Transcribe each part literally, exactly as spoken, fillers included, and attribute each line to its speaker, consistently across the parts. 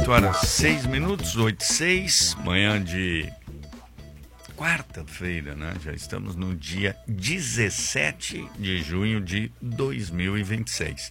Speaker 1: oito horas seis minutos, oito e seis, manhã de quarta-feira, né? Já estamos no dia dezessete de junho de dois mil e vinte e seis.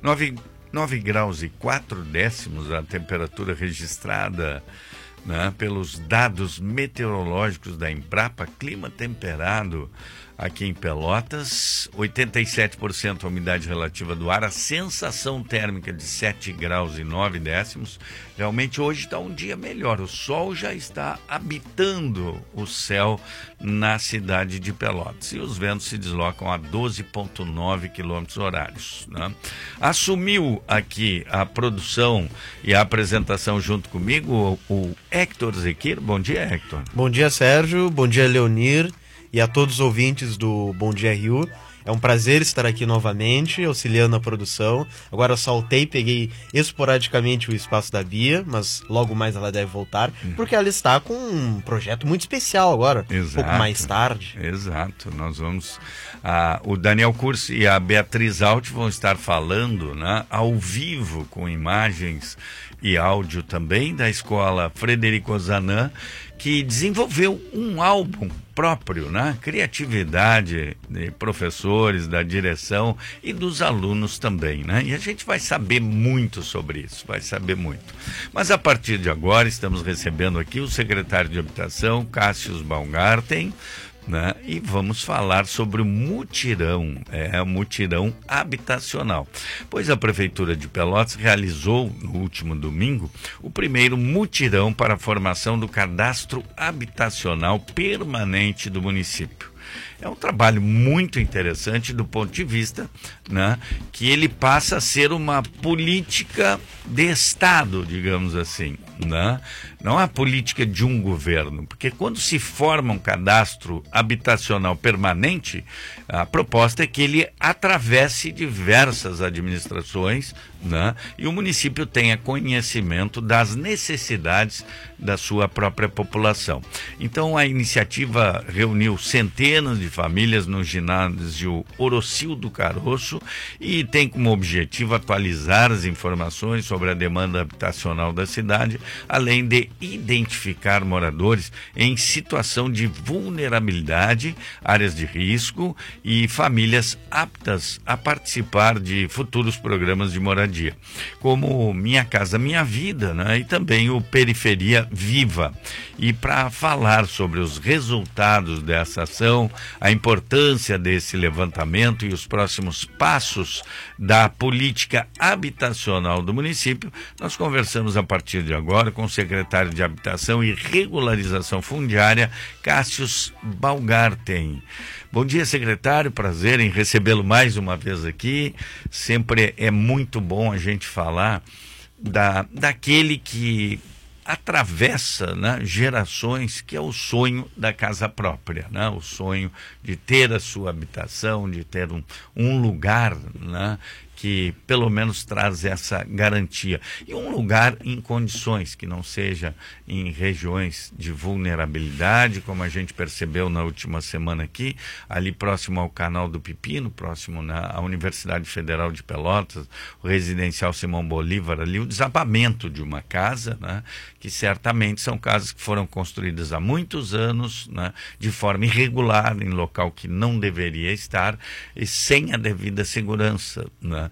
Speaker 1: nove graus e quatro décimos a temperatura registrada, né, pelos dados meteorológicos da Embrapa, clima temperado aqui em Pelotas, oitenta e sete por cento a umidade relativa do ar, a sensação térmica de sete graus e nove décimos. Realmente hoje está um dia melhor, o sol já está habitando o céu na cidade de Pelotas e os ventos se deslocam a doze vírgula nove quilômetros horários, né? Assumiu aqui a produção e a apresentação junto comigo o, o Hector Zequir. Bom dia, Hector.
Speaker 2: Bom dia, Sérgio. Bom dia, Leonir. E a todos os ouvintes do Bom Dia Rio. É um prazer estar aqui novamente, auxiliando a produção. Agora eu saltei, peguei esporadicamente o espaço da Bia, mas logo mais ela deve voltar, porque ela está com um projeto muito especial agora,
Speaker 1: Exato.
Speaker 2: Um pouco mais tarde.
Speaker 1: Exato, nós vamos... Ah, o Daniel Curso e a Beatriz Alt vão estar falando, né, ao vivo, com imagens e áudio também, da escola Frederico Ozanam, que desenvolveu um álbum próprio, né? Criatividade de professores, da direção e dos alunos também, né? E a gente vai saber muito sobre isso, vai saber muito. Mas a partir de agora estamos recebendo aqui o secretário de Habitação, Cássio Baumgarten, né? E vamos falar sobre o mutirão, é, o mutirão habitacional. Pois a Prefeitura de Pelotas realizou, no último domingo, o primeiro mutirão para a formação do cadastro habitacional permanente do município. É um trabalho muito interessante do ponto de vista, né, que ele passa a ser uma política de Estado, digamos assim, né? Não a política de um governo, porque quando se forma um cadastro habitacional permanente, a proposta é que ele atravesse diversas administrações, né, e o município tenha conhecimento das necessidades da sua própria população. Então a iniciativa reuniu centenas de famílias no ginásio Orocildo Caroço e tem como objetivo atualizar as informações sobre a demanda habitacional da cidade, além de identificar moradores em situação de vulnerabilidade, áreas de risco e famílias aptas a participar de futuros programas de moradia, como Minha Casa Minha Vida, né? E também o Periferia Viva. E para falar sobre os resultados dessa ação, a importância desse levantamento e os próximos passos da política habitacional do município, nós conversamos a partir de agora com o secretário de Habitação e Regularização Fundiária, Cássio Baumgarten. Bom dia, secretário, prazer em recebê-lo mais uma vez aqui. Sempre é muito bom a gente falar da, daquele que atravessa, né, gerações, que é o sonho da casa própria, né? O sonho de ter a sua habitação, de ter um, um lugar, né, que pelo menos traz essa garantia. E um lugar em condições, que não seja em regiões de vulnerabilidade, como a gente percebeu na última semana aqui, ali próximo ao Canal do Pepino, próximo à Universidade Federal de Pelotas, o Residencial Simão Bolívar, ali o desabamento de uma casa, né, que certamente são casas que foram construídas há muitos anos, né, de forma irregular, em local que não deveria estar, e sem a devida segurança, né?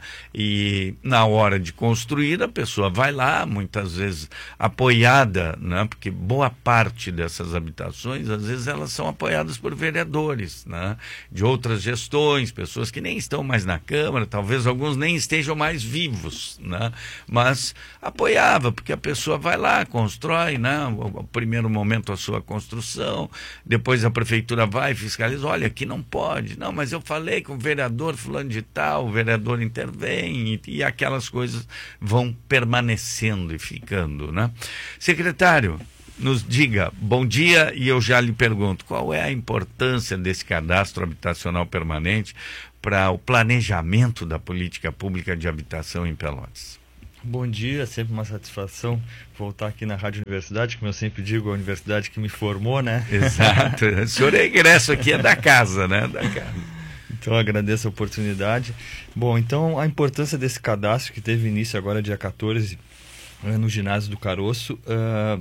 Speaker 1: E na hora de construir, a pessoa vai lá, muitas vezes apoiada, né? Porque boa parte dessas habitações, às vezes elas são apoiadas por vereadores, né, de outras gestões, pessoas que nem estão mais na Câmara, talvez alguns nem estejam mais vivos, né? Mas apoiava, porque a pessoa vai lá, constrói, né, o primeiro momento a sua construção, depois a prefeitura vai e fiscaliza, olha, aqui não pode, não, mas eu falei com o vereador fulano de tal, o vereador intervém e, e aquelas coisas vão permanecendo e ficando, né? Secretário, nos diga, bom dia, e eu já lhe pergunto, qual é a importância desse cadastro habitacional permanente para o planejamento da política pública de habitação em Pelotas?
Speaker 3: Bom dia, é sempre uma satisfação voltar aqui na Rádio Universidade, como eu sempre digo, a universidade que me formou, né?
Speaker 1: Exato, o senhor é ingresso aqui, é da casa, né? Da casa.
Speaker 3: Então, agradeço a oportunidade. Bom, então, a importância desse cadastro que teve início agora dia quatorze no ginásio do Caroço, uh,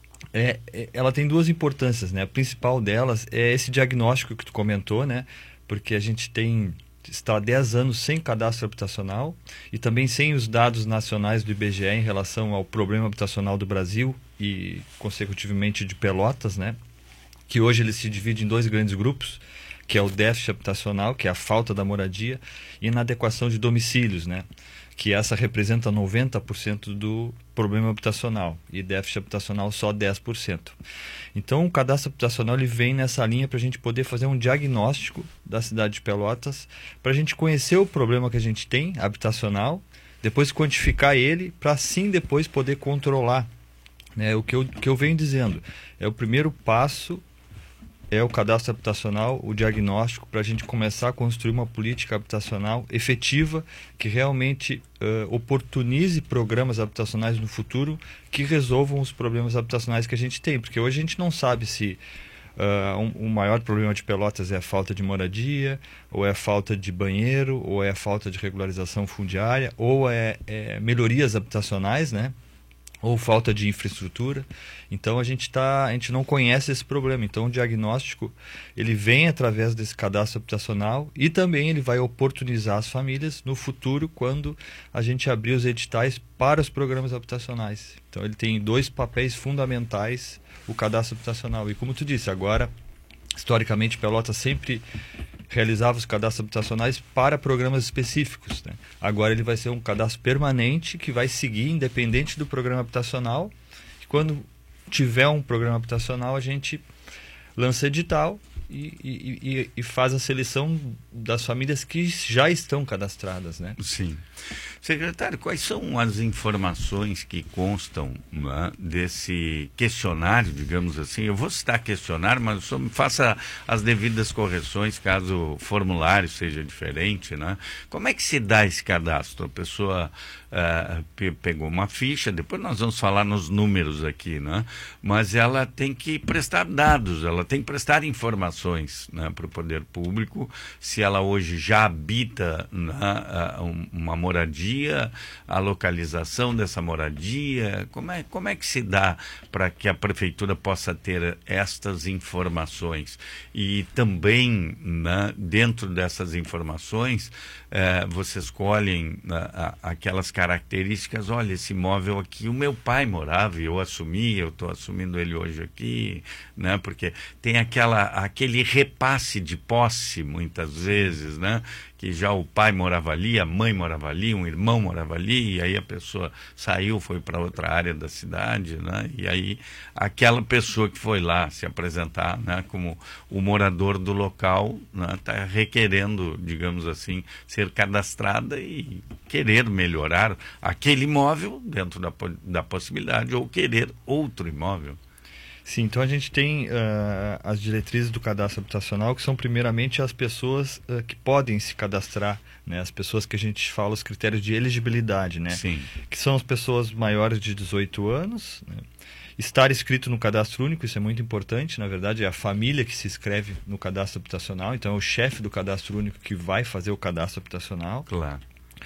Speaker 3: é, é, ela tem duas importâncias, né? A principal delas é esse diagnóstico que tu comentou, né? Porque a gente tem está há dez anos sem cadastro habitacional e também sem os dados nacionais do I B G E em relação ao problema habitacional do Brasil e, consecutivamente, de Pelotas, né? Que hoje ele se divide em dois grandes grupos, que é o déficit habitacional, que é a falta da moradia, e inadequação de domicílios, né? Que essa representa noventa por cento do problema habitacional e déficit habitacional só dez por cento. Então o cadastro habitacional ele vem nessa linha para a gente poder fazer um diagnóstico da cidade de Pelotas, para a gente conhecer o problema que a gente tem habitacional, depois quantificar ele, para assim depois poder controlar, né? O que eu, que eu venho dizendo é o primeiro passo. É o cadastro habitacional, o diagnóstico, para a gente começar a construir uma política habitacional efetiva que realmente uh, oportunize programas habitacionais no futuro que resolvam os problemas habitacionais que a gente tem. Porque hoje a gente não sabe se uh, um, o maior problema de Pelotas é a falta de moradia, ou é a falta de banheiro, ou é a falta de regularização fundiária, ou é, é melhorias habitacionais, né? Ou falta de infraestrutura. Então a gente tá, a gente não conhece esse problema. Então o diagnóstico ele vem através desse cadastro habitacional e também ele vai oportunizar as famílias no futuro quando a gente abrir os editais para os programas habitacionais. Então ele tem dois papéis fundamentais, o cadastro habitacional. E como tu disse, agora historicamente Pelotas sempre realizava os cadastros habitacionais para programas específicos, né? Agora ele vai ser um cadastro permanente que vai seguir independente do programa habitacional. E quando tiver um programa habitacional, a gente lança edital e, e, e, e faz a seleção das famílias que já estão cadastradas, né?
Speaker 1: Sim. Secretário, quais são as informações que constam, né, desse questionário, digamos assim? Eu vou citar questionário, mas só me faça as devidas correções caso o formulário seja diferente, né? Como é que se dá esse cadastro? A pessoa uh, pe pegou uma ficha, depois nós vamos falar nos números aqui, né? Mas ela tem que prestar dados, ela tem que prestar informações, né, para o poder público, se ela hoje já habita, né, uma moradia, a localização dessa moradia, como é, como é que se dá para que a prefeitura possa ter estas informações? E também, né, dentro dessas informações, eh, vocês escolhem uh, aquelas características, olha, esse imóvel aqui o meu pai morava e eu assumi, eu estou assumindo ele hoje aqui, né, porque tem aquela, aquele repasse de posse muitas vezes, né, que já o pai morava ali, a mãe morava ali, um irmão morava ali, e aí a pessoa saiu, foi para outra área da cidade, né? E aí aquela pessoa que foi lá se apresentar, né, como o morador do local, está, né, requerendo, digamos assim, ser cadastrada e querer melhorar aquele imóvel dentro da, da possibilidade, ou querer outro imóvel.
Speaker 3: Sim, então a gente tem uh, as diretrizes do cadastro habitacional, que são primeiramente as pessoas uh, que podem se cadastrar, né? As pessoas que a gente fala, os critérios de elegibilidade, né?
Speaker 1: Sim.
Speaker 3: Que são as pessoas maiores de dezoito anos, né? Estar inscrito no cadastro único, isso é muito importante, na verdade é a família que se inscreve no cadastro habitacional, então é o chefe do cadastro único que vai fazer o cadastro habitacional.
Speaker 1: Claro.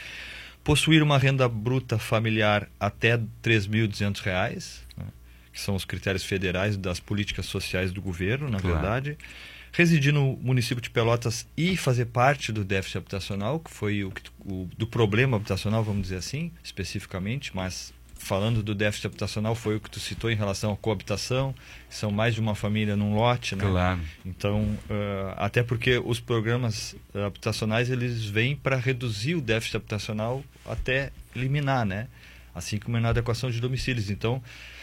Speaker 3: Possuir uma renda bruta familiar até três mil e duzentos reais, né? Que são os critérios federais das políticas sociais do governo, na claro. verdade. Residir no município de Pelotas e fazer parte do déficit habitacional, que foi o, o do problema habitacional, vamos dizer assim, especificamente, mas falando do déficit habitacional foi o que tu citou em relação à coabitação, que são mais de uma família num lote, né?
Speaker 1: Claro.
Speaker 3: Então, uh, até porque os programas habitacionais, eles vêm para reduzir o déficit habitacional até eliminar, né? Assim como na adequação de domicílios. Então,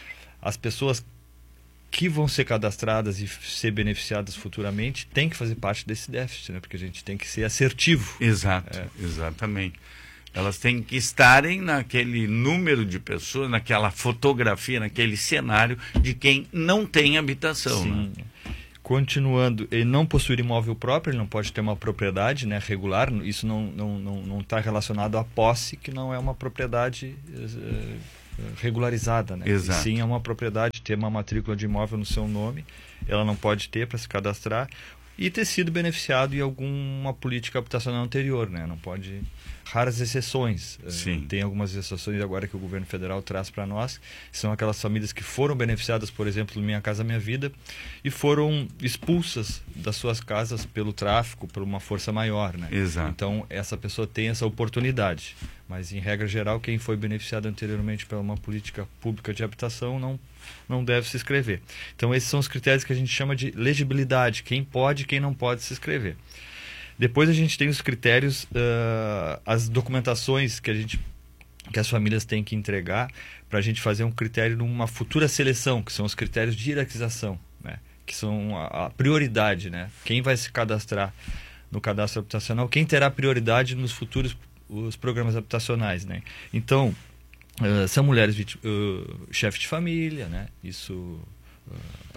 Speaker 3: as pessoas que vão ser cadastradas e ser beneficiadas futuramente têm que fazer parte desse déficit, né? Porque a gente tem que ser assertivo.
Speaker 1: Exato, é. exatamente. Elas têm que estarem naquele número de pessoas, naquela fotografia, naquele cenário de quem não tem habitação.
Speaker 3: Sim.
Speaker 1: Né?
Speaker 3: Continuando, ele não possuir imóvel próprio, ele não pode ter uma propriedade, né, regular, isso não está não, não, não tá relacionado à posse, que não é uma propriedade uh, regularizada, né?
Speaker 1: Exato.
Speaker 3: E sim é uma propriedade, ter uma matrícula de imóvel no seu nome, ela não pode ter para se cadastrar. e ter sido beneficiado em alguma política habitacional anterior, né? Não pode... Raras exceções.
Speaker 1: Sim.
Speaker 3: Tem algumas exceções agora que o governo federal traz para nós, que são aquelas famílias que foram beneficiadas, por exemplo, no Minha Casa Minha Vida, e foram expulsas das suas casas pelo tráfico, por uma força maior, né?
Speaker 1: Exato.
Speaker 3: Então, essa pessoa tem essa oportunidade. Mas, em regra geral, quem foi beneficiado anteriormente por uma política pública de habitação não, não deve se inscrever. Então, esses são os critérios que a gente chama de legibilidade. Quem pode e quem não pode se inscrever. Depois a gente tem os critérios, uh, as documentações que, a gente, que as famílias têm que entregar para a gente fazer um critério numa futura seleção, que são os critérios de hierarquização, né? Que são a, a prioridade, né? Quem vai se cadastrar no cadastro habitacional, quem terá prioridade nos futuros os programas habitacionais, né? Então, uh, são mulheres uh, chefes de família, né? Isso... Uh,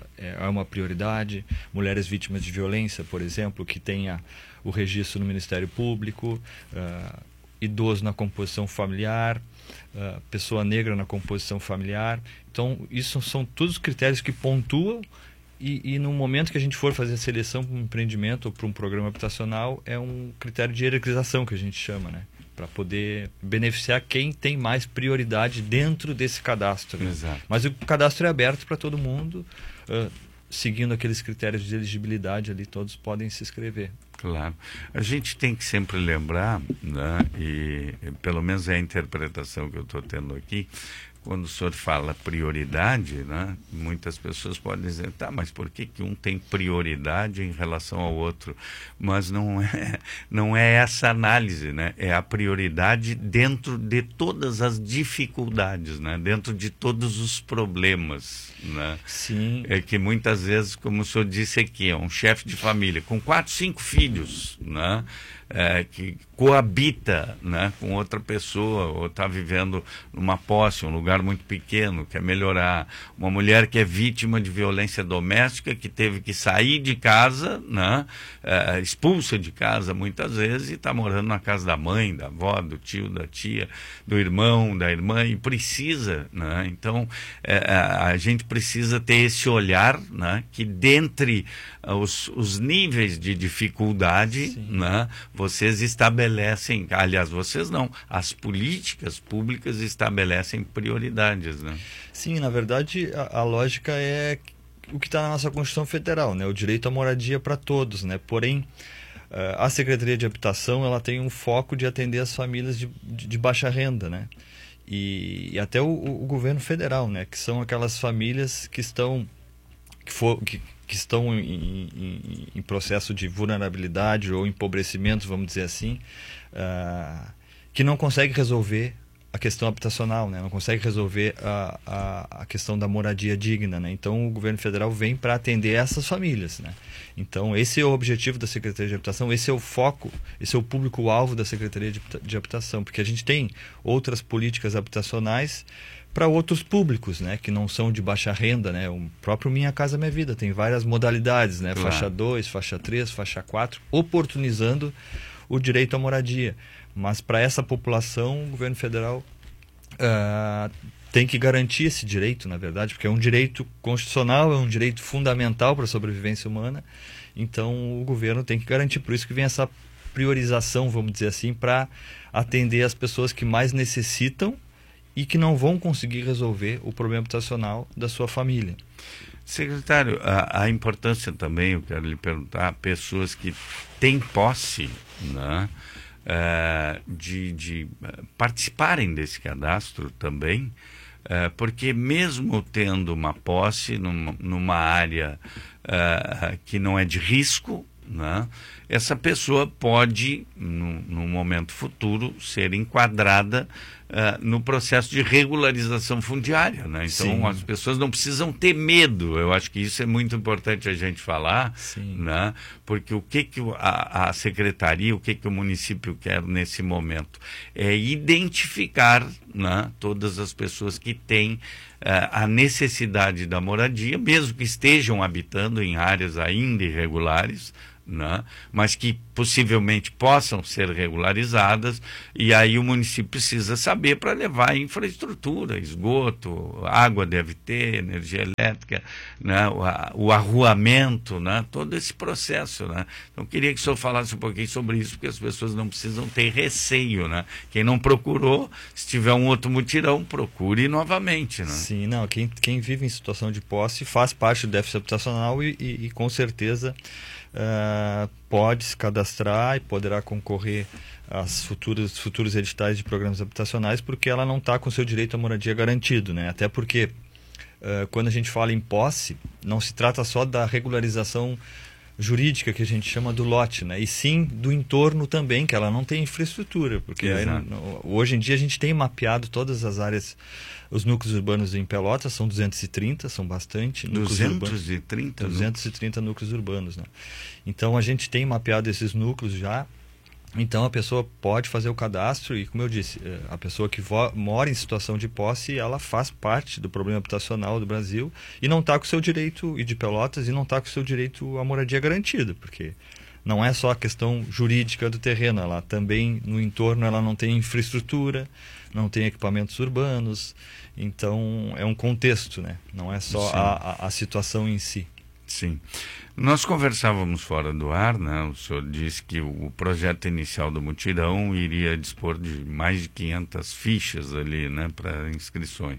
Speaker 3: é uma prioridade. Mulheres vítimas de violência, por exemplo, que tenha o registro no Ministério Público, uh, idoso na composição familiar, uh, pessoa negra na composição familiar. Então, isso são todos critérios que pontuam e, e no momento que a gente for fazer a seleção para um empreendimento ou para um programa habitacional, é um critério de hierarquização que a gente chama, né? Para poder beneficiar quem tem mais prioridade dentro desse cadastro, né?
Speaker 1: Exato.
Speaker 3: Mas o cadastro é aberto para todo mundo, uh, seguindo aqueles critérios de elegibilidade ali, todos podem se inscrever.
Speaker 1: Claro. A gente tem que sempre lembrar, né, e pelo menos é a interpretação que eu estou tendo aqui, quando o senhor fala prioridade, né, muitas pessoas podem dizer, tá, mas por que, que um tem prioridade em relação ao outro? Mas não é, não é essa análise, né? É a prioridade dentro de todas as dificuldades, né? Dentro de todos os problemas, né?
Speaker 3: Sim.
Speaker 1: É que muitas vezes, como o senhor disse aqui, é um chefe de família com quatro, cinco filhos, né? É, que coabita, né, com outra pessoa, ou está vivendo numa posse, um lugar muito pequeno, quer melhorar. Uma mulher que é vítima de violência doméstica, que teve que sair de casa, né, é, expulsa de casa muitas vezes, e está morando na casa da mãe, da avó, do tio, da tia, do irmão, da irmã, e precisa, né? Então, é, a gente precisa ter esse olhar, né, que dentre os, os níveis de dificuldade, né, vocês estabelecem, aliás, vocês não, as políticas públicas estabelecem prioridades, né?
Speaker 3: Sim, na verdade, a, a lógica é o que está na nossa Constituição Federal, né? O direito à moradia para todos, né? Porém, a Secretaria de Habitação, ela tem um foco de atender as famílias de, de, de baixa renda, né? E, e até o, o governo federal, né? Que são aquelas famílias que estão... que for, que, que estão em, em, em processo de vulnerabilidade ou empobrecimento, vamos dizer assim, uh, que não consegue resolver a questão habitacional, né? Não consegue resolver a, a, a questão da moradia digna, né? Então, o governo federal vem para atender essas famílias, né? Então, esse é o objetivo da Secretaria de Habitação, esse é o foco, esse é o público-alvo da Secretaria de, de Habitação, porque a gente tem outras políticas habitacionais para outros públicos, né, que não são de baixa renda, né? O próprio Minha Casa Minha Vida tem várias modalidades, né?
Speaker 1: Claro.
Speaker 3: Faixa dois, faixa três, faixa quatro, oportunizando o direito à moradia. Mas para essa população, o governo federal uh, tem que garantir esse direito, na verdade, porque é um direito constitucional, é um direito fundamental para a sobrevivência humana. Então, o governo tem que garantir. Por isso que vem essa priorização, vamos dizer assim, para atender as pessoas que mais necessitam e que não vão conseguir resolver o problema habitacional da sua família.
Speaker 1: Secretário, a, a importância também, eu quero lhe perguntar, pessoas que têm posse, né, uh, de, de participarem desse cadastro também, uh, porque mesmo tendo uma posse numa, numa área uh, que não é de risco, né, essa pessoa pode, no, no momento futuro, ser enquadrada uh, no processo de regularização fundiária, né? Então, sim, as pessoas não precisam ter medo. Eu acho que isso é muito importante a gente falar, sim, né? Porque o que, que a, a secretaria, o que, que o município quer nesse momento é identificar, né, todas as pessoas que têm uh, a necessidade da moradia, mesmo que estejam habitando em áreas ainda irregulares, né? Mas que possivelmente possam ser regularizadas, e aí o município precisa saber para levar infraestrutura, esgoto, água deve ter, energia elétrica, né? o, o arruamento, né? Todo esse processo, né? Então queria que o senhor falasse um pouquinho sobre isso, porque as pessoas não precisam ter receio, né? Quem não procurou, se tiver um outro mutirão, procure novamente, né?
Speaker 3: Sim, não, quem, quem vive em situação de posse faz parte do déficit habitacional e, e, e com certeza Uh, pode se cadastrar e poderá concorrer às futuras, futuros editais de programas habitacionais, porque ela não está com o seu direito à moradia garantido, né? Até porque uh, quando a gente fala em posse, não se trata só da regularização jurídica que a gente chama do lote, né? E sim do entorno também, que ela não tem infraestrutura, porque aí, no, hoje em dia a gente tem mapeado todas as áreas, os núcleos urbanos em Pelotas, são duzentos e trinta, são bastante núcleos
Speaker 1: duzentos e trinta,
Speaker 3: urbanos, duzentos e trinta núcleos urbanos, né? Então a gente tem mapeado esses núcleos já. Então a pessoa pode fazer o cadastro e, como eu disse, a pessoa que mora em situação de posse, ela faz parte do problema habitacional do Brasil e não está com o seu direito, e de Pelotas, e não está com o seu direito à moradia garantida, porque não é só a questão jurídica do terreno, ela também, no entorno, ela não tem infraestrutura, não tem equipamentos urbanos, então é um contexto, né? Não é só a, a, a situação em si.
Speaker 1: Sim. Nós conversávamos fora do ar, né? O senhor disse que o projeto inicial do mutirão iria dispor de mais de quinhentas fichas ali, né, para inscrições.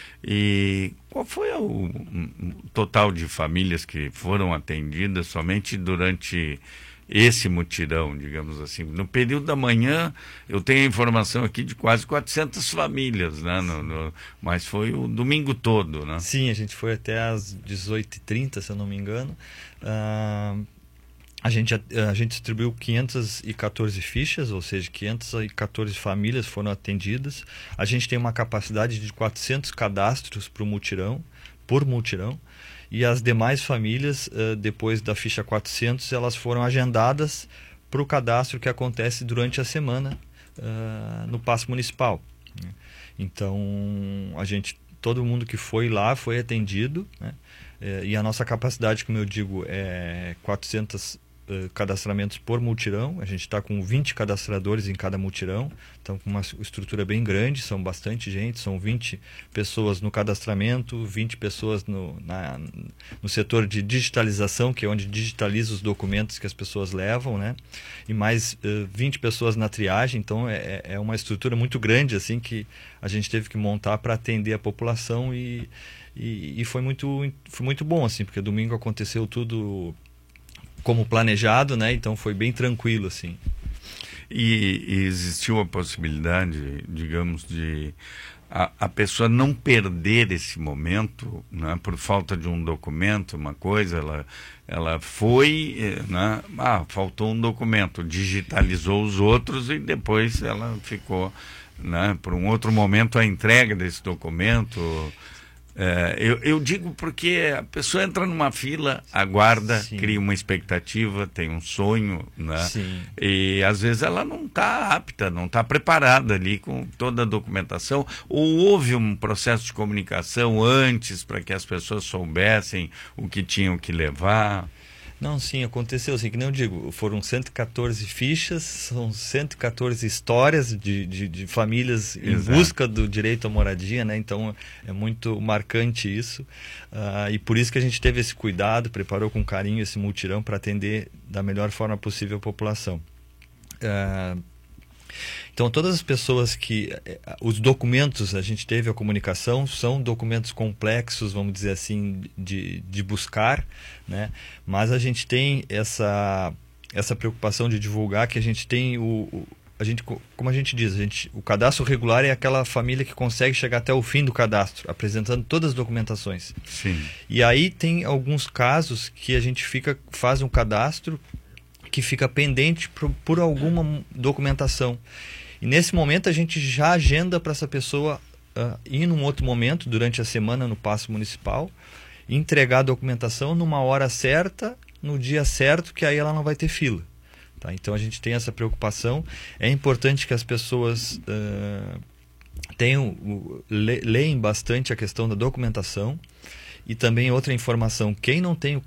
Speaker 1: E qual foi o, o total de famílias que foram atendidas somente durante esse mutirão, digamos assim? No período da manhã, eu tenho a informação aqui de quase quatrocentas famílias, né? No, no, mas foi o domingo todo, né?
Speaker 3: Sim, a gente foi até às dezoito e trinta, se eu não me engano. Uh, a, gente, a, a gente distribuiu quinhentas e quatorze fichas, ou seja, quinhentas e quatorze famílias foram atendidas. A gente tem uma capacidade de quatrocentos cadastros para o mutirão, por mutirão. E as demais famílias, uh, depois da ficha quatrocentos, elas foram agendadas para o cadastro que acontece durante a semana uh, no Paço Municipal. Então, a gente, todo mundo que foi lá foi atendido, né? E a nossa capacidade, como eu digo, é quatrocentos uh, cadastramentos por mutirão. A gente está com vinte cadastradores em cada mutirão, então com uma estrutura bem grande, são bastante gente, são vinte pessoas no cadastramento, vinte pessoas no, na, no setor de digitalização, que é onde digitaliza os documentos que as pessoas levam, né? E mais uh, vinte pessoas na triagem, então é, é uma estrutura muito grande assim, que a gente teve que montar para atender a população e, e, e foi, muito, foi muito bom, assim, porque domingo aconteceu tudo como planejado, né? Então foi bem tranquilo, assim.
Speaker 1: E, e existiu a possibilidade, digamos, de a, a pessoa não perder esse momento, né, por falta de um documento, uma coisa, ela, ela foi, né, ah, faltou um documento, digitalizou os outros e depois ela ficou, né, por um outro momento a entrega desse documento. É, eu, eu digo porque a pessoa entra numa fila, aguarda, Sim. cria uma expectativa, tem um sonho, né?
Speaker 3: Sim.
Speaker 1: E às vezes ela não está apta, não está preparada ali com toda a documentação, ou houve um processo de comunicação antes para que as pessoas soubessem o que tinham que levar.
Speaker 3: Não, sim, aconteceu assim, que nem eu digo, foram cento e quatorze fichas, são cento e quatorze histórias de, de, de famílias em
Speaker 1: Exato.
Speaker 3: busca do direito à moradia, né? Então é muito marcante isso, uh, e por isso que a gente teve esse cuidado, preparou com carinho esse mutirão para atender da melhor forma possível a população. Uh, Então, todas as pessoas que... Os documentos, a gente teve a comunicação, são documentos complexos, vamos dizer assim, de, de buscar, né? Mas a gente tem essa, essa preocupação de divulgar que a gente tem o... o a gente, como a gente diz, a gente, o cadastro regular é aquela família que consegue chegar até o fim do cadastro, apresentando todas as documentações.
Speaker 1: Sim.
Speaker 3: E aí tem alguns casos que a gente fica, faz um cadastro que fica pendente por, por alguma documentação. E nesse momento a gente já agenda para essa pessoa uh, ir num outro momento, durante a semana no Paço Municipal, entregar a documentação numa hora certa, no dia certo, que aí ela não vai ter fila. Tá? Então a gente tem essa preocupação. É importante que as pessoas uh, tenham, uh, le, leem bastante a questão da documentação. E também outra informação, quem não tem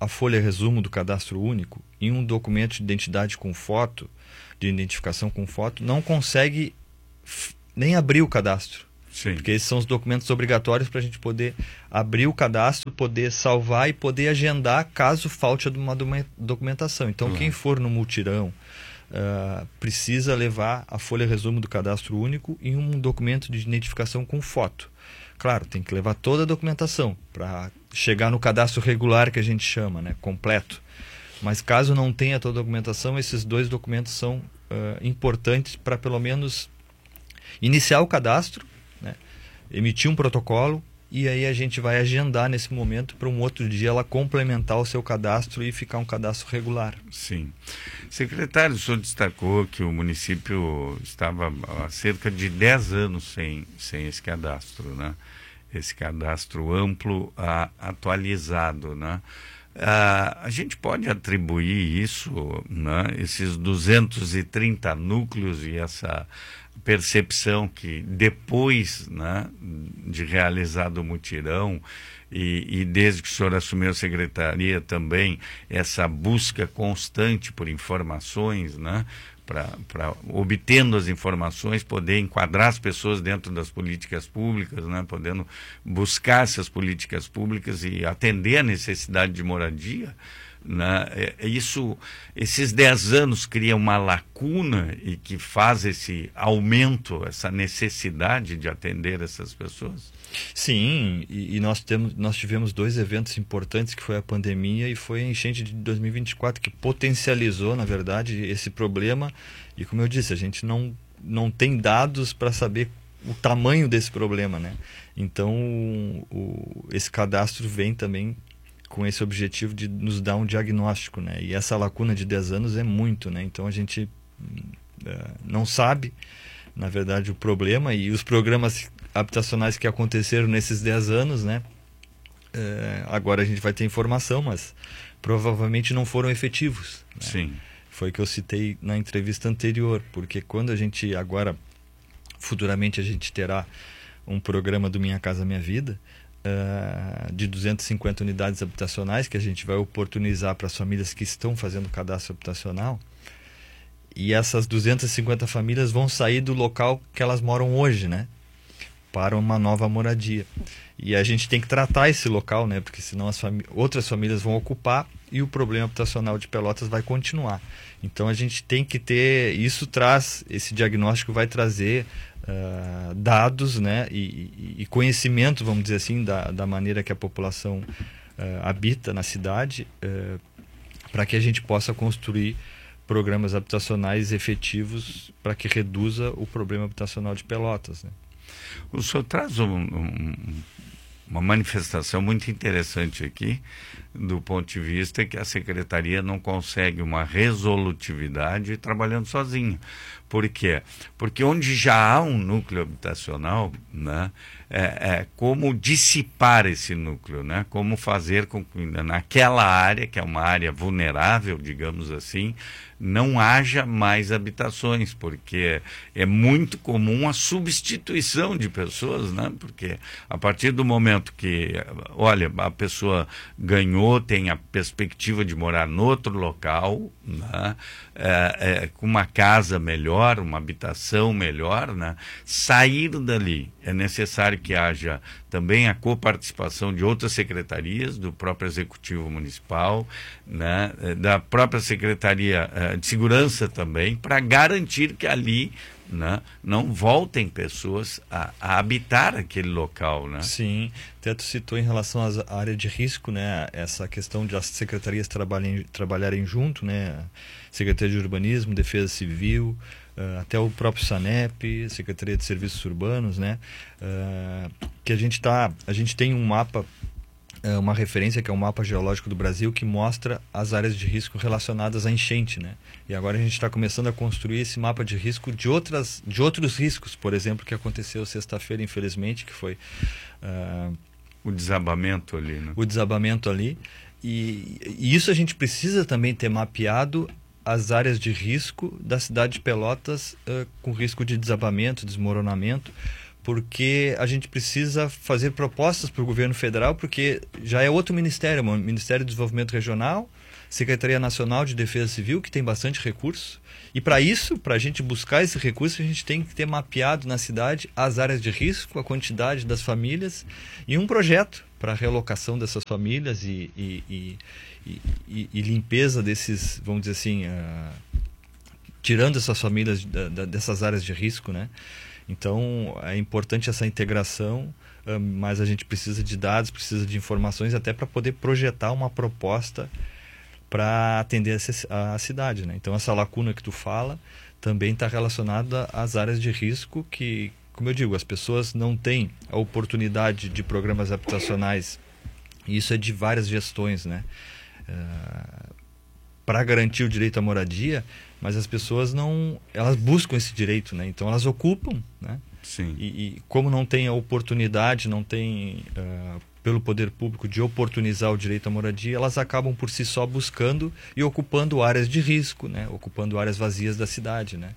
Speaker 3: a folha resumo do cadastro único em um documento de identidade com foto, de identificação com foto, não consegue nem abrir o cadastro.
Speaker 1: Sim.
Speaker 3: Porque esses são os documentos obrigatórios para a gente poder abrir o cadastro, poder salvar e poder agendar caso falte uma documentação. Então,
Speaker 1: Claro.
Speaker 3: quem for no multirão uh, precisa levar a folha resumo do cadastro único e um documento de identificação com foto. Claro, tem que levar toda a documentação para chegar no cadastro regular que a gente chama, né, completo. Mas caso não tenha toda a documentação, esses dois documentos são uh, importantes para pelo menos iniciar o cadastro, né, emitir um protocolo e aí a gente vai agendar nesse momento para um outro dia ela complementar o seu cadastro e ficar um cadastro regular.
Speaker 1: Sim. Secretário, o senhor destacou que o município estava há cerca de dez anos sem, sem esse cadastro, né? Esse cadastro amplo, a, atualizado, né? Ah, a gente pode atribuir isso, né, esses duzentos e trinta núcleos e essa percepção que depois, né, de realizado o mutirão e, e desde que o senhor assumiu a secretaria também, essa busca constante por informações, né, para obtendo as informações, poder enquadrar as pessoas dentro das políticas públicas, né, podendo buscar essas políticas públicas e atender a necessidade de moradia, né, é, isso, esses dez anos criam uma lacuna e que faz esse aumento, essa necessidade de atender essas pessoas?
Speaker 3: Sim, e, e nós, temos, nós tivemos dois eventos importantes, que foi a pandemia e foi a enchente de dois mil e vinte e quatro, que potencializou, na verdade, esse problema. E como eu disse, a gente não, não tem dados para saber o tamanho desse problema, né? Então, o, esse cadastro vem também com esse objetivo de nos dar um diagnóstico, né? E essa lacuna de dez anos é muito, né? Então, a gente uh, não sabe, na verdade, o problema, e os programas habitacionais que aconteceram nesses dez anos, né? É, agora a gente vai ter informação, mas provavelmente não foram efetivos, né?
Speaker 1: Sim.
Speaker 3: Foi o que eu citei na entrevista anterior, porque quando a gente agora, futuramente a gente terá um programa do Minha Casa Minha Vida, uh, de duzentas e cinquenta unidades habitacionais, que a gente vai oportunizar para as famílias que estão fazendo cadastro habitacional, e essas duzentas e cinquenta famílias vão sair do local que elas moram hoje, né, para uma nova moradia. E a gente tem que tratar esse local, né, porque senão as famí- outras famílias vão ocupar e o problema habitacional de Pelotas vai continuar. Então a gente tem que ter, isso traz, esse diagnóstico vai trazer uh, dados, né, e, e, e conhecimento, vamos dizer assim, da, da maneira que a população uh, habita na cidade, uh, para que a gente possa construir programas habitacionais efetivos para que reduza o problema habitacional de Pelotas, né.
Speaker 1: O senhor traz um, um, uma manifestação muito interessante aqui, do ponto de vista que a Secretaria não consegue uma resolutividade trabalhando sozinha. Por quê? Porque onde já há um núcleo habitacional, né, é, é como dissipar esse núcleo, né, como fazer com que naquela área, que é uma área vulnerável, digamos assim, não haja mais habitações, porque é muito comum a substituição de pessoas, né? Porque a partir do momento que, olha, a pessoa ganhou, tem a perspectiva de morar em outro local, né? é, é, com uma casa melhor, uma habitação melhor, né? Sair dali é necessário que haja também a coparticipação de outras secretarias, do próprio Executivo Municipal, né? Da própria Secretaria de Segurança também, para garantir que ali, né, não voltem pessoas a, a habitar aquele local, né?
Speaker 3: Sim, até tu citou em relação à área de risco, né, essa questão de as secretarias trabalhem, trabalharem junto, né, Secretaria de Urbanismo, Defesa Civil, uh, até o próprio SANEP, Secretaria de Serviços Urbanos, né, uh, que a gente tá, a gente tem um mapa, uma referência que é o mapa geológico do Brasil, que mostra as áreas de risco relacionadas à enchente, né? E agora a gente está começando a construir esse mapa de risco de, outras, de outros riscos, por exemplo, que aconteceu sexta-feira, infelizmente, que foi uh,
Speaker 1: o desabamento ali, né?
Speaker 3: O desabamento ali. E, e isso a gente precisa também ter mapeado as áreas de risco da cidade de Pelotas, uh, com risco de desabamento, desmoronamento, porque a gente precisa fazer propostas para o governo federal, porque já é outro ministério, o Ministério do Desenvolvimento Regional, Secretaria Nacional de Defesa Civil, que tem bastante recurso. E para isso, para a gente buscar esse recurso, a gente tem que ter mapeado na cidade as áreas de risco, a quantidade das famílias e um projeto para a realocação dessas famílias e, e, e, e, e limpeza desses, vamos dizer assim, uh, tirando essas famílias da, da, dessas áreas de risco, né? Então, é importante essa integração, uh, mas a gente precisa de dados, precisa de informações até para poder projetar uma proposta para atender a cidade, né? Então, essa lacuna que tu fala também está relacionada às áreas de risco que, como eu digo, as pessoas não têm a oportunidade de programas habitacionais, e isso é de várias gestões, né? Uh, para garantir o direito à moradia, mas as pessoas não, elas buscam esse direito, né? Então elas ocupam, né?
Speaker 1: Sim.
Speaker 3: E, e como não tem a oportunidade, não tem uh, pelo poder público de oportunizar o direito à moradia, elas acabam por si só buscando e ocupando áreas de risco, né? Ocupando áreas vazias da cidade, né?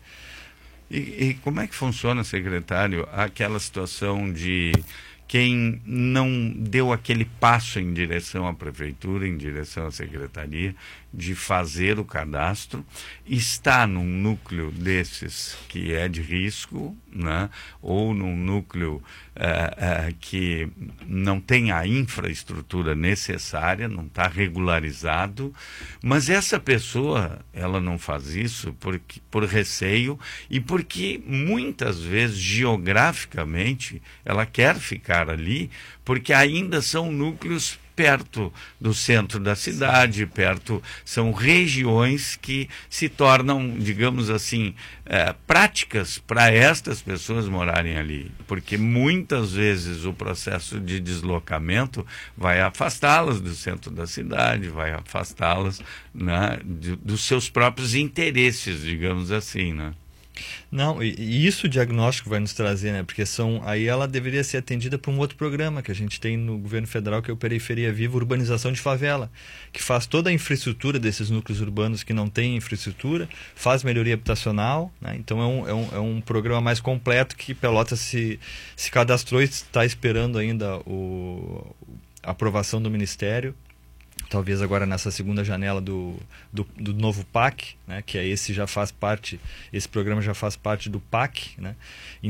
Speaker 1: E, e como é que funciona, secretário, aquela situação de quem não deu aquele passo em direção à prefeitura, em direção à secretaria, de fazer o cadastro, está num núcleo desses que é de risco, né? Ou num núcleo uh, uh, que não tem a infraestrutura necessária, não está regularizado, mas essa pessoa, ela não faz isso porque, por receio e porque muitas vezes, geograficamente, ela quer ficar ali, porque ainda são núcleos perto do centro da cidade, perto, são regiões que se tornam, digamos assim, é, práticas para estas pessoas morarem ali, porque muitas vezes o processo de deslocamento vai afastá-las do centro da cidade, vai afastá-las, né, de, dos seus próprios interesses, digamos assim, né?
Speaker 3: Não, e, e isso o diagnóstico vai nos trazer, né? Porque são, aí ela deveria ser atendida por um outro programa que a gente tem no governo federal, que é o Periferia Viva, Urbanização de Favela, que faz toda a infraestrutura desses núcleos urbanos que não têm infraestrutura, faz melhoria habitacional, né? Então é um, é, um, é um programa mais completo que Pelotas se, se cadastrou e está esperando ainda o, a aprovação do Ministério. Talvez agora nessa segunda janela do, do, do novo P A C, né, que é esse já faz parte, esse programa já faz parte do P A C, né?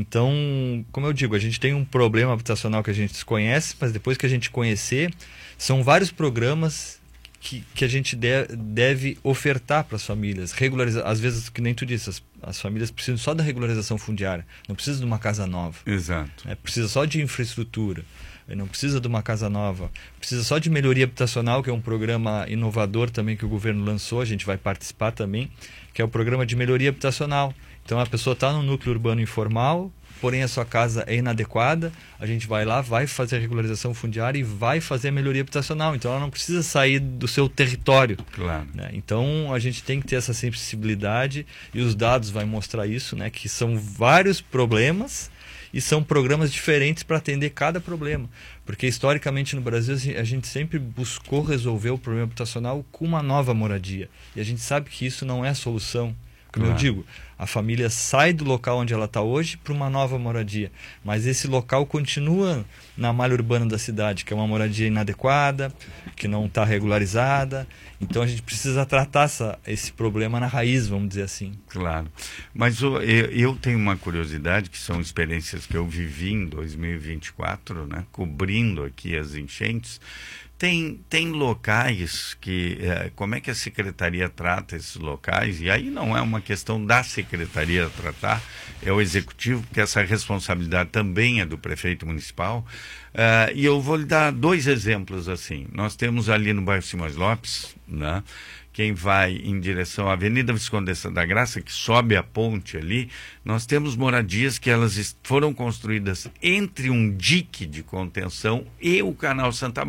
Speaker 3: Então, como eu digo, a gente tem um problema habitacional que a gente desconhece, mas depois que a gente conhecer, são vários programas que, que a gente de, deve ofertar para as famílias, regularizar, às vezes, que nem tu disse, as, as famílias precisam só da regularização fundiária, não precisa de uma casa nova.
Speaker 1: Exato.
Speaker 3: Né? Precisa só de infraestrutura. Não precisa de uma casa nova, precisa só de melhoria habitacional, que é um programa inovador também que o governo lançou, a gente vai participar também, que é o programa de melhoria habitacional. Então a pessoa está no núcleo urbano informal, porém a sua casa é inadequada, a gente vai lá, vai fazer a regularização fundiária e vai fazer a melhoria habitacional. Então ela não precisa sair do seu território.
Speaker 1: Claro.
Speaker 3: Né? Então a gente tem que ter essa sensibilidade e os dados vão mostrar isso, né? Que são vários problemas e são programas diferentes para atender cada problema. Porque historicamente no Brasil a gente sempre buscou resolver o problema habitacional com uma nova moradia. E a gente sabe que isso não é solução. Como claro. Eu digo, a família sai do local onde ela está hoje para uma nova moradia. Mas esse local continua na malha urbana da cidade, que é uma moradia inadequada, que não está regularizada. Então a gente precisa tratar essa, esse problema na raiz, vamos dizer assim.
Speaker 1: Claro. Mas eu, eu tenho uma curiosidade, que são experiências que eu vivi em dois mil e vinte e quatro, né, cobrindo aqui as enchentes. Tem, tem locais que, é, como é que a secretaria trata esses locais? E aí não é uma questão da secretaria tratar, é o executivo, porque essa responsabilidade também é do prefeito municipal. Uh, e eu vou lhe dar dois exemplos assim. Nós temos ali no bairro Simões Lopes, né? Quem vai em direção à Avenida Viscondessa da Graça, que sobe a ponte ali, nós temos moradias que elas foram construídas entre um dique de contenção e o canal Santa Bárbara.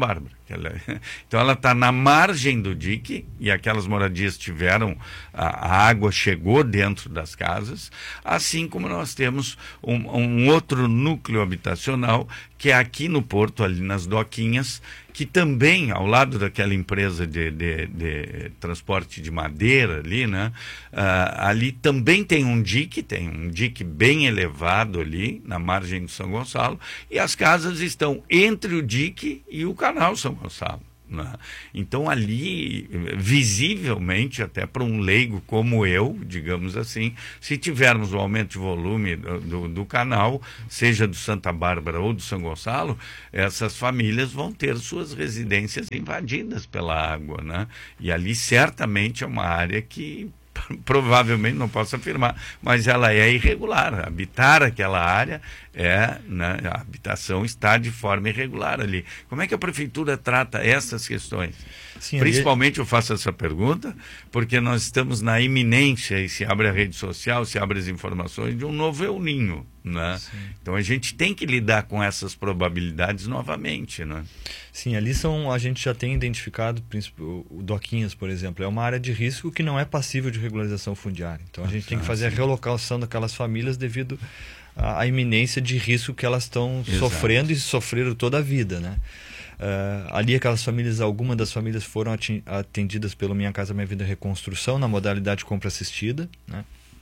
Speaker 1: Ela, então ela está na margem do dique e aquelas moradias tiveram, a, a água chegou dentro das casas, assim como nós temos um, um outro núcleo habitacional que é aqui no Porto, ali nas Doquinhas, que também, ao lado daquela empresa de, de, de transporte de madeira ali, né, uh, ali também tem um dique, tem um dique bem elevado ali, na margem do São Gonçalo, e as casas estão entre o dique e o canal São Gonçalo. Né? Então ali, visivelmente, até para um leigo como eu, digamos assim, se tivermos o aumento de volume do, do, do canal, seja do Santa Bárbara ou do São Gonçalo, essas famílias vão ter suas residências invadidas pela água, né? E ali certamente é uma área que provavelmente, não posso afirmar, mas ela é irregular. Habitar aquela área, é, né, a habitação está de forma irregular ali. Como é que a prefeitura trata essas questões? Sim, principalmente ali... eu faço essa pergunta porque nós estamos na iminência, e se abre a rede social, se abre as informações de um novo El Niño, né? Então a gente tem que lidar com essas probabilidades novamente, né?
Speaker 3: Sim, ali são, a gente já tem identificado o Doquinhas, por exemplo, é uma área de risco que não é passível de regularização fundiária. Então a gente ah, tem que fazer sim. a relocação daquelas famílias devido à, à iminência de risco que elas estão sofrendo e sofreram toda a vida, né? Uh, ali aquelas famílias, algumas das famílias foram atendidas pelo Minha Casa Minha Vida Reconstrução na modalidade compra assistida, né?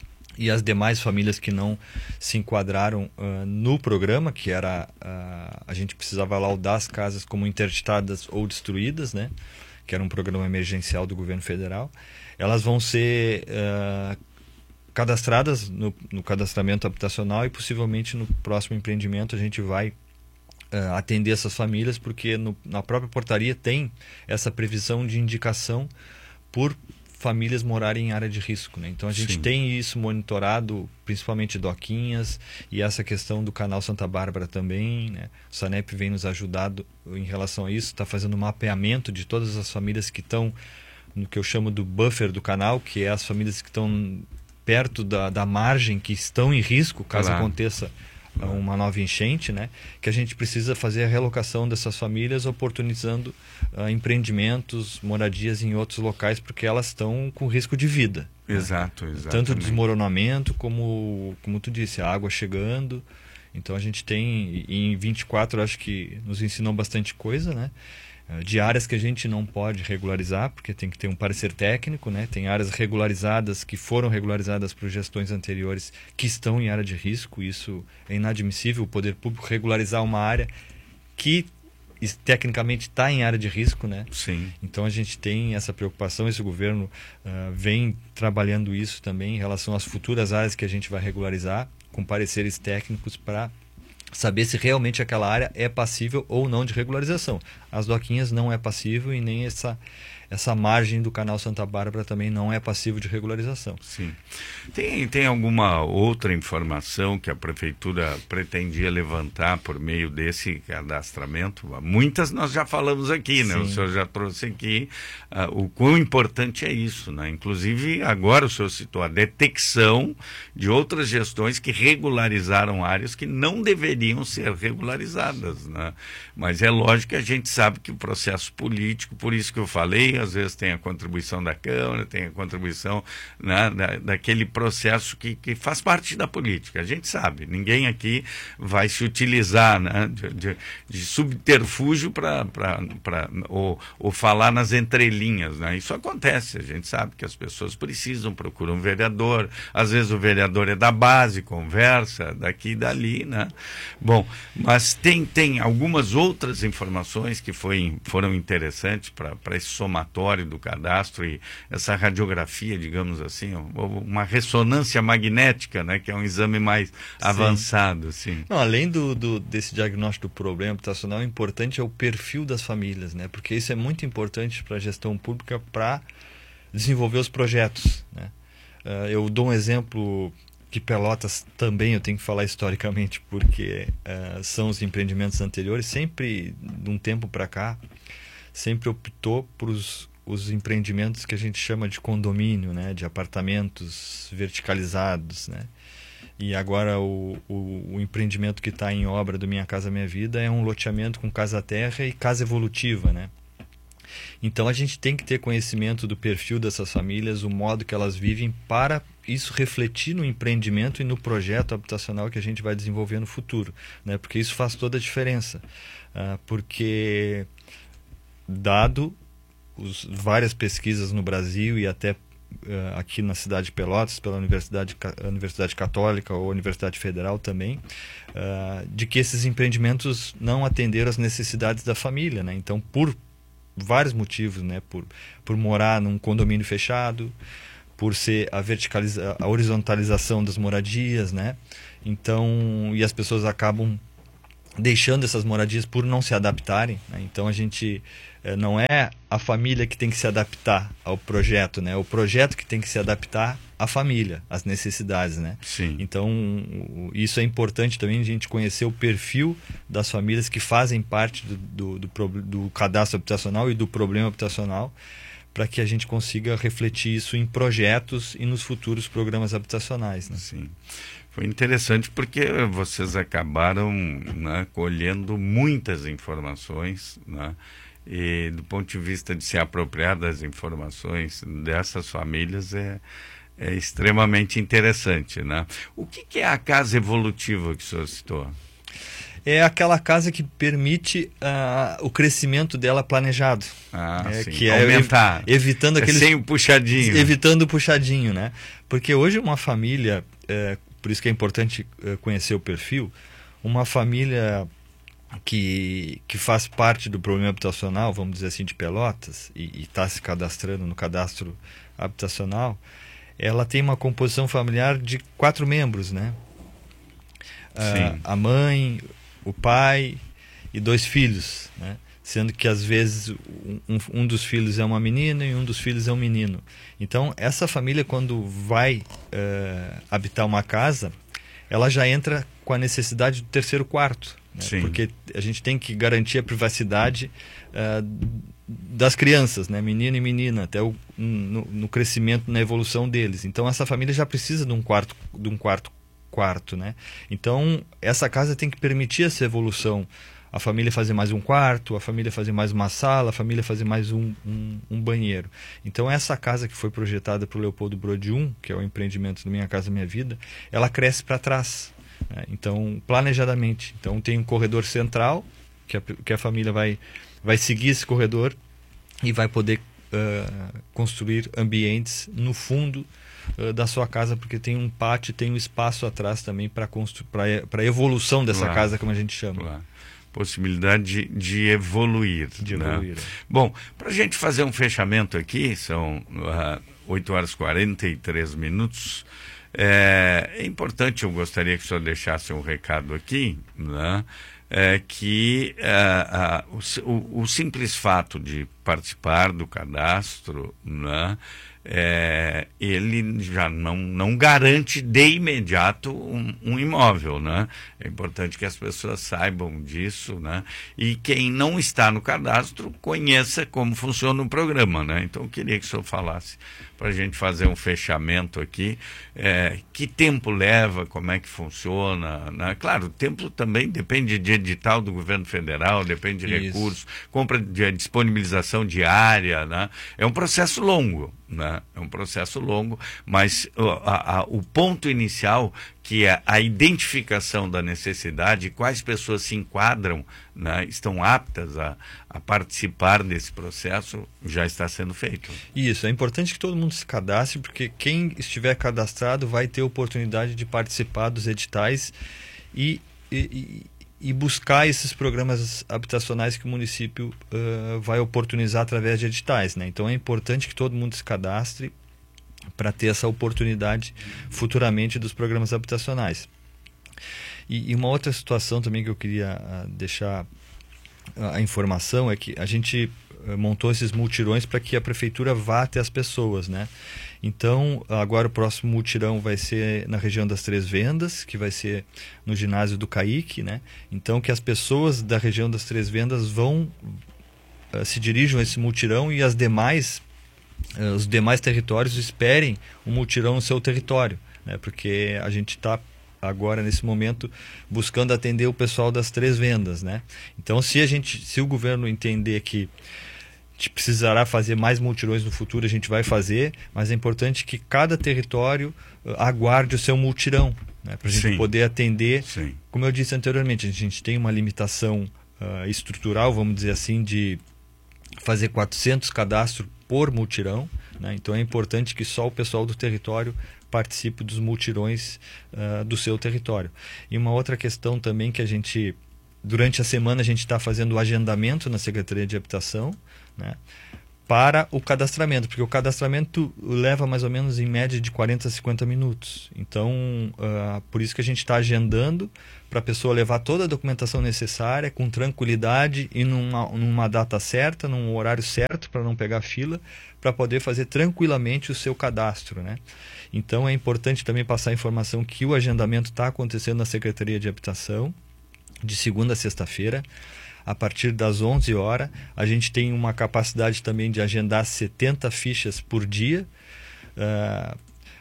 Speaker 3: E as demais famílias que não se enquadraram uh, no programa, que era uh, a gente precisava laudar as casas como interditadas ou destruídas, né? Que era um programa emergencial do governo federal, elas vão ser uh, cadastradas no, no cadastramento habitacional e possivelmente no próximo empreendimento a gente vai Uh, atender essas famílias, porque no, na própria portaria tem essa previsão de indicação por famílias morarem em área de risco, né? Então a gente Sim. tem isso monitorado, principalmente Doquinhas, e essa questão do canal Santa Bárbara também, né? O Sanep vem nos ajudando em relação a isso, está fazendo um mapeamento de todas as famílias que estão no que eu chamo do buffer do canal, que é as famílias que estão perto da, da margem, que estão em risco caso claro. aconteça uma nova enchente, né? Que a gente precisa fazer a relocação dessas famílias, oportunizando uh, empreendimentos, moradias em outros locais, porque elas estão com risco de vida.
Speaker 1: Exato,
Speaker 3: né?
Speaker 1: exato.
Speaker 3: Tanto desmoronamento como, como tu disse, a água chegando. Então a gente tem, e em vinte e quatro acho que nos ensinou bastante coisa, né? De áreas que a gente não pode regularizar, porque tem que ter um parecer técnico, né? Tem áreas regularizadas que foram regularizadas por gestões anteriores que estão em área de risco. Isso é inadmissível, o poder público regularizar uma área que tecnicamente está em área de risco, né?
Speaker 1: Sim.
Speaker 3: Então a gente tem essa preocupação, esse governo uh, vem trabalhando isso também em relação às futuras áreas que a gente vai regularizar, com pareceres técnicos para saber se realmente aquela área é passível ou não de regularização. As Doquinhas não é passível e nem essa, essa margem do canal Santa Bárbara também não é passível de regularização.
Speaker 1: Sim. Tem, tem alguma outra informação que a Prefeitura pretendia levantar por meio desse cadastramento? Muitas nós já falamos aqui, né? Sim. O senhor já trouxe aqui uh, o quão importante é isso, né? Inclusive, agora o senhor citou a detecção de outras gestões que regularizaram áreas que não deveriam ser regularizadas, né? Mas é lógico que a gente sabe que o processo político, por isso que eu falei, às vezes tem a contribuição da Câmara, tem a contribuição, né, da, daquele processo que, que faz parte da política. A gente sabe, ninguém aqui vai se utilizar, né, de, de, de subterfúgio para ou, ou falar nas entrelinhas, né? Isso acontece, a gente sabe que as pessoas precisam, procuram um vereador, às vezes o vereador é da base, conversa daqui e dali, né? Bom, mas tem, tem algumas outras informações que foi, foram interessantes para esse somatório do cadastro e essa radiografia, digamos assim, uma ressonância magnética, né, que é um exame mais sim. avançado. Sim.
Speaker 3: Não, além do, do, desse diagnóstico do problema habitacional, o importante é o perfil das famílias, né, porque isso é muito importante para a gestão pública para desenvolver os projetos, né. Uh, eu dou um exemplo que Pelotas também eu tenho que falar historicamente, porque uh, são os empreendimentos anteriores, sempre, de um tempo para cá, sempre optou por os, os empreendimentos que a gente chama de condomínio, né, de apartamentos verticalizados, né, E agora o, o, o empreendimento que está em obra do Minha Casa Minha Vida é um loteamento com casa-terra e casa evolutiva, né? Então a gente tem que ter conhecimento do perfil dessas famílias, o modo que elas vivem, para isso refletir no empreendimento e no projeto habitacional que a gente vai desenvolver no futuro, né? Porque isso faz toda a diferença. Uh, porque, dado os, várias pesquisas no Brasil e até Uh, aqui na cidade de Pelotas, pela Universidade, Universidade Católica ou Universidade Federal também, uh, de que esses empreendimentos não atenderam às necessidades da família, né? Então, por vários motivos, né? Por, por morar num condomínio fechado, por ser a, verticaliza a horizontalização das moradias, né? Então, e as pessoas acabam deixando essas moradias por não se adaptarem, né? Então a gente eh, não é a família que tem que se adaptar ao projeto, né? É o projeto que tem que se adaptar à família, às necessidades, né?
Speaker 1: Sim.
Speaker 3: Então isso é importante também, a gente conhecer o perfil das famílias que fazem parte do, do, do, do cadastro habitacional e do problema habitacional, para que a gente consiga refletir isso em projetos e nos futuros programas habitacionais, né?
Speaker 1: Sim. Foi interessante porque vocês acabaram, né, colhendo muitas informações, né, e do ponto de vista de se apropriar das informações dessas famílias é, é extremamente interessante, né? O que, que é a casa evolutiva que o senhor citou?
Speaker 3: É aquela casa que permite uh, o crescimento dela planejado.
Speaker 1: Ah,
Speaker 3: é,
Speaker 1: sim.
Speaker 3: Que é
Speaker 1: aumentar.
Speaker 3: Ev evitando aqueles...
Speaker 1: É sem o puxadinho.
Speaker 3: Evitando o puxadinho, né? Porque hoje uma família... É, por isso que é importante uh, conhecer o perfil. Uma família que, que faz parte do problema habitacional, vamos dizer assim, de Pelotas, e está se cadastrando no cadastro habitacional, ela tem uma composição familiar de quatro membros, né? Uh, a mãe, o pai e dois filhos, né? Sendo que às vezes um, um dos filhos é uma menina e um dos filhos é um menino. Então essa família, quando vai uh, habitar uma casa, ela já entra com a necessidade do terceiro quarto, né? Porque a gente tem que garantir a privacidade uh, das crianças, né? Menino e menina, até o, no, no crescimento, na evolução deles. Então essa família já precisa de um quarto, de um quarto quarto, né? Então essa casa tem que permitir essa evolução, a família fazer mais um quarto, a família fazer mais uma sala, a família fazer mais um, um, um banheiro. Então essa casa que foi projetada para o Leopoldo Brode um, que é o empreendimento do Minha Casa Minha Vida, ela cresce para trás, né? Então planejadamente. Então tem um corredor central que a, que a família vai, vai seguir esse corredor e vai poder uh, construir ambientes no fundo da sua casa, porque tem um pátio, tem um espaço atrás também para para a evolução dessa claro, casa, como a gente chama.
Speaker 1: Claro. Possibilidade de, de evoluir.
Speaker 3: De
Speaker 1: né?
Speaker 3: evoluir.
Speaker 1: Bom, para a gente fazer um fechamento aqui, são uh, oito horas e quarenta e três minutos. É, é importante, eu gostaria que o senhor deixasse um recado aqui, né? É que uh, uh, o, o, o simples fato de participar do cadastro, né? É, ele já não, não garante de imediato um, um imóvel, né? É importante que as pessoas saibam disso, né? E quem não está no cadastro conheça como funciona o programa, né? Então eu queria que o senhor falasse para a gente fazer um fechamento aqui, é, que tempo leva, como é que funciona, né? Claro, o tempo também depende de edital do governo federal, depende de Isso. recursos, compra de disponibilização diária, né? É um processo longo, né? É um processo longo, mas a, a, o ponto inicial, que é a identificação da necessidade, quais pessoas se enquadram, né, estão aptas a, a participar desse processo, já está sendo feito.
Speaker 3: Isso, é importante que todo mundo se cadastre, porque quem estiver cadastrado vai ter oportunidade de participar dos editais e, e, e buscar esses programas habitacionais que o município uh, vai oportunizar através de editais, né? Então é importante que todo mundo se cadastre para ter essa oportunidade futuramente dos programas habitacionais. E, e uma outra situação também que eu queria uh, deixar a, a informação é que a gente uh, montou esses multirões para que a prefeitura vá até as pessoas, né? Então, agora o próximo multirão vai ser na região das Três Vendas, que vai ser no ginásio do Caique, né? Então, que as pessoas da região das Três Vendas vão uh, se dirijam a esse multirão e as demais os demais territórios esperem um multirão no seu território, né? Porque a gente está agora nesse momento buscando atender o pessoal das três vendas, né? Então, se a gente, se o governo entender que a gente precisará fazer mais multirões no futuro, a gente vai fazer, mas é importante que cada território uh, aguarde o seu multirão, né, para a gente Sim. poder atender. Sim. Como eu disse anteriormente, a gente tem uma limitação uh, estrutural, vamos dizer assim, de fazer quatrocentos cadastros por multirão, né? Então é importante que só o pessoal do território participe dos multirões uh, do seu território. E uma outra questão também que a gente, durante a semana, a gente está fazendo o agendamento na Secretaria de Habitação, né, para o cadastramento, porque o cadastramento leva mais ou menos em média de quarenta a cinquenta minutos. Então, uh, por isso que a gente está agendando para a pessoa levar toda a documentação necessária, com tranquilidade e numa, numa data certa, num horário certo, para não pegar fila, para poder fazer tranquilamente o seu cadastro, né? Então, é importante também passar a informação que o agendamento está acontecendo na Secretaria de Habitação, de segunda a sexta-feira, a partir das onze horas. A gente tem uma capacidade também de agendar setenta fichas por dia, uh,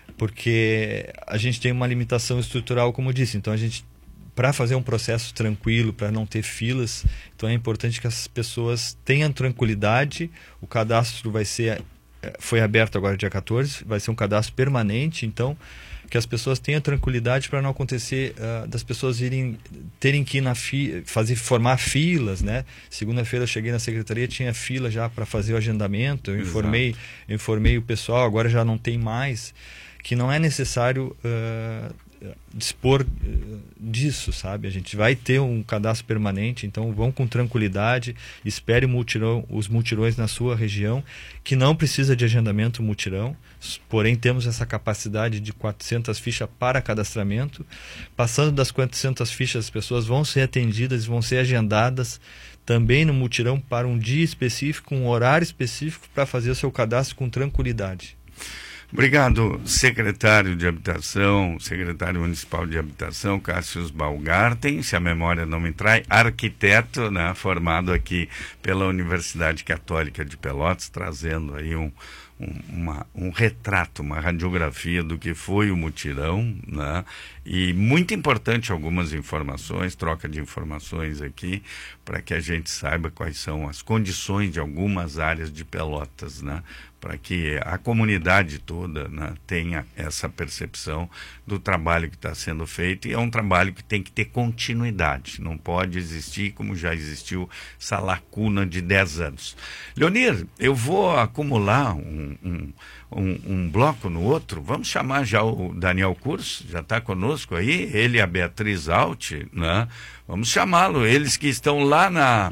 Speaker 3: porque a gente tem uma limitação estrutural, como eu disse. Então, a gente, para fazer um processo tranquilo, para não ter filas, então é importante que as pessoas tenham tranquilidade. O cadastro vai ser, foi aberto agora dia quatorze, vai ser um cadastro permanente, então que as pessoas tenham tranquilidade para não acontecer uh, das pessoas irem, terem que ir na fi, fazer, formar filas, né? Segunda-feira eu cheguei na secretaria, tinha fila já para fazer o agendamento, eu informei, eu informei o pessoal, agora já não tem mais, que não é necessário uh, dispor uh, disso, sabe? A gente vai ter um cadastro permanente, então vão com tranquilidade, espere o multirão, os multirões na sua região, que não precisa de agendamento multirão, porém temos essa capacidade de quatrocentas fichas para cadastramento. Passando das quatrocentas fichas, as pessoas vão ser atendidas, vão ser agendadas também no multirão para um dia específico, um horário específico para fazer o seu cadastro com tranquilidade.
Speaker 1: Obrigado, secretário de Habitação, secretário municipal de Habitação, Cássio Balgarten, se a memória não me trai, arquiteto, né, formado aqui pela Universidade Católica de Pelotas, trazendo aí um, um, uma, um retrato, uma radiografia do que foi o mutirão, né, e muito importante algumas informações, troca de informações aqui, para que a gente saiba quais são as condições de algumas áreas de Pelotas, né, para que a comunidade toda, né, tenha essa percepção do trabalho que está sendo feito, e é um trabalho que tem que ter continuidade, não pode existir como já existiu essa lacuna de dez anos. Leonir, eu vou acumular um, um, um, um bloco no outro, vamos chamar já o Daniel Curso, já está conosco aí, ele e a Beatriz Alt, né? Vamos chamá-lo, eles que estão lá na...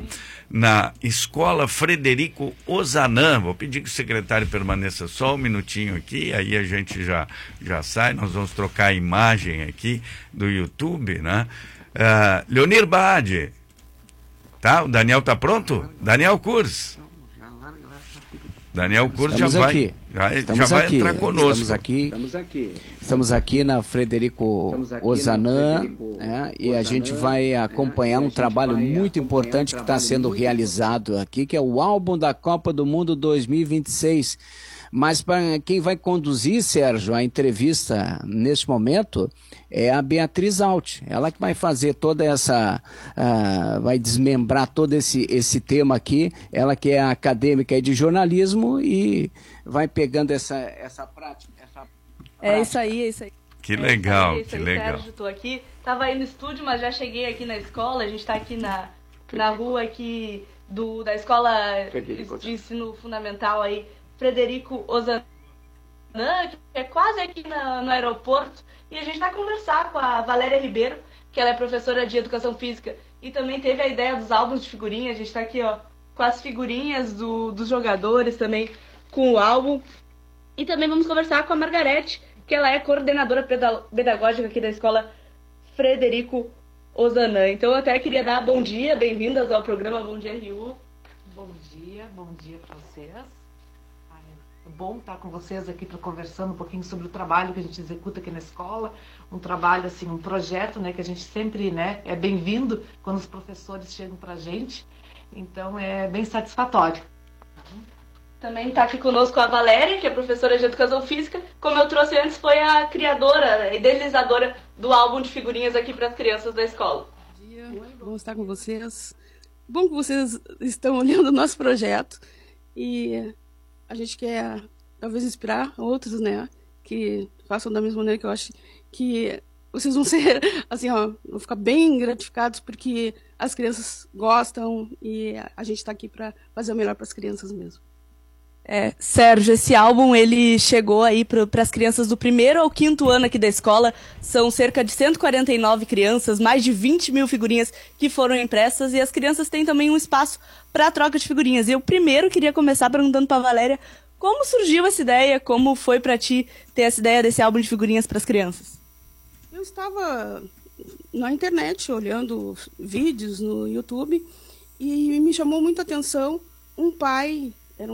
Speaker 1: na Escola Frederico Ozanam. Vou pedir que o secretário permaneça só um minutinho aqui, aí a gente já, já sai, nós vamos trocar a imagem aqui do YouTube, né? Uh, Leonir Baade, tá? O Daniel tá pronto? Daniel Curso. Daniel Curso já vai, já, já vai aqui. entrar conosco.
Speaker 4: Estamos aqui, estamos aqui, estamos aqui na Frederico Ozanam, né, e a gente vai acompanhar um trabalho muito importante que está sendo realizado aqui, que é o álbum da Copa do Mundo dois mil e vinte e seis. Mas para quem vai conduzir, Sérgio, a entrevista neste momento é a Beatriz Alt. Ela que vai fazer toda essa, uh, vai desmembrar todo esse, esse tema aqui. Ela que é acadêmica de jornalismo e vai pegando essa, essa prática. Essa prática.
Speaker 5: É isso aí, é isso aí.
Speaker 1: Que legal,
Speaker 5: é isso aí,
Speaker 1: que
Speaker 5: aí,
Speaker 1: legal.
Speaker 5: Sérgio, estou aqui, estava aí no estúdio, mas já cheguei aqui na escola. A gente está aqui na, na rua aqui do, da escola de ensino fundamental aí, Frederico Ozanam, que é quase aqui na, no aeroporto, e a gente vai conversar com a Valéria Ribeiro, que ela é professora de Educação Física, e também teve a ideia dos álbuns de figurinhas. A gente está aqui, ó, com as figurinhas do, dos jogadores, também com o álbum, e também vamos conversar com a Margarete, que ela é coordenadora pedagógica aqui da Escola Frederico Ozanam. Então eu até queria dar bom dia, bem-vindas ao programa Bom Dia R U.
Speaker 6: Bom dia, bom dia para vocês. É bom estar com vocês aqui para conversando um pouquinho sobre o trabalho que a gente executa aqui na escola, um trabalho assim, um projeto, né, que a gente sempre, né, é bem-vindo quando os professores chegam para a gente, então é bem satisfatório.
Speaker 5: Também está aqui conosco a Valéria, que é professora de Educação Física. Como eu trouxe antes, foi a criadora, idealizadora do álbum de figurinhas aqui para as crianças da escola.
Speaker 7: Bom dia, bom estar com vocês. Bom que vocês estão olhando o nosso projeto e a gente quer talvez inspirar outros, né, que façam da mesma maneira, que eu acho que vocês vão ser, assim, ó, vão ficar bem gratificados porque as crianças gostam e a gente está aqui para fazer o melhor para as crianças mesmo.
Speaker 5: É, Sérgio, esse álbum ele chegou aí para as crianças do primeiro ao quinto ano aqui da escola. São cerca de cento e quarenta e nove crianças, mais de vinte mil figurinhas que foram impressas, e as crianças têm também um espaço para troca de figurinhas. E eu primeiro queria começar perguntando para a Valéria como surgiu essa ideia, como foi para ti ter essa ideia desse álbum de figurinhas para as crianças.
Speaker 7: Eu estava na internet olhando vídeos no YouTube e me chamou muita atenção um pai